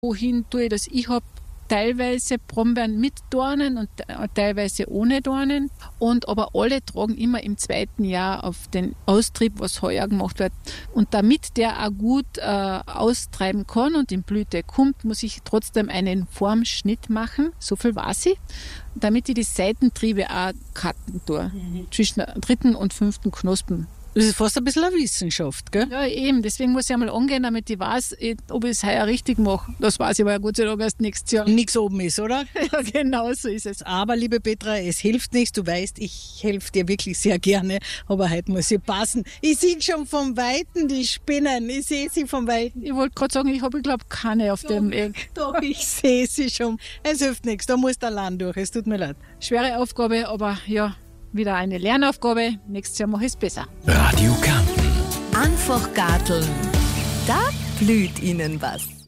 Wohin tue ich das? Ich habe teilweise Brombeeren mit Dornen und teilweise ohne Dornen. Aber alle tragen immer im 2. Jahr auf den Austrieb, was heuer gemacht wird. Und damit der auch gut austreiben kann und in Blüte kommt, muss ich trotzdem einen Formschnitt machen. So viel weiß ich. Damit ich die Seitentriebe auch cutten tue. Zwischen der 3. und 5. Knospen. Das ist fast ein bisschen eine Wissenschaft, gell? Ja, eben. Deswegen muss ich einmal angehen, damit ich weiß, ob ich es heuer richtig mache. Das weiß ich aber ja Gott sei Dank erst nächstes Jahr. Nichts oben ist, oder? Ja, genau so ist es. Aber, liebe Petra, es hilft nichts. Du weißt, ich helfe dir wirklich sehr gerne. Aber heute muss ich passen. Ich sehe schon vom Weiten die Spinnen. Ich sehe sie vom Weiten. Ich wollte gerade sagen, ich habe, glaube keine auf dem Eck. Doch, ich sehe sie schon. Es hilft nichts. Da muss der Land durch. Es tut mir leid. Schwere Aufgabe, aber ja, wieder eine Lernaufgabe. Nächstes Jahr mache ich es besser. Radio Kärnten. Einfach garteln. Da blüht Ihnen was.